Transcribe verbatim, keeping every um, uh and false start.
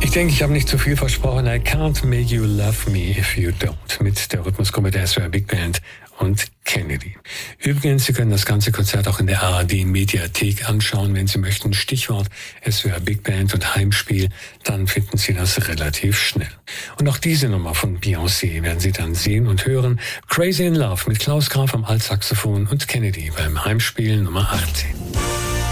Ich denke, ich habe nicht zu viel versprochen. I can't make you love me if you don't. Mit der Rhythmusgruppe der S W R Big Band und Kennedy. Übrigens, Sie können das ganze Konzert auch in der A R D-Mediathek anschauen, wenn Sie möchten. Stichwort S W R Big Band und Heimspiel, dann finden Sie das relativ schnell. Und auch diese Nummer von Beyoncé werden Sie dann sehen und hören. Crazy in Love mit Klaus Graf am Altsaxophon und Kennedy beim Heimspiel Nummer achtzehn.